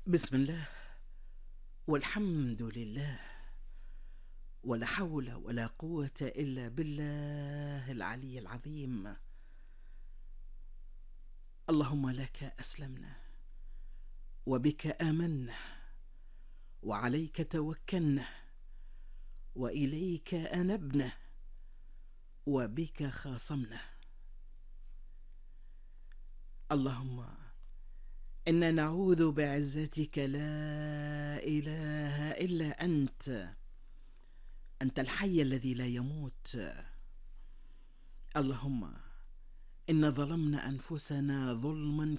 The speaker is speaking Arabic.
بسم الله، والحمد لله، ولا حول ولا قوة إلا بالله العلي العظيم. اللهم لك أسلمنا، وبك آمنا، وعليك توكلنا، وإليك أنبنا، وبك خاصمنا. اللهم إنا نعوذ بعزتك لا إله إلا أنت الحي الذي لا يموت. اللهم إنا ظلمنا أنفسنا ظلما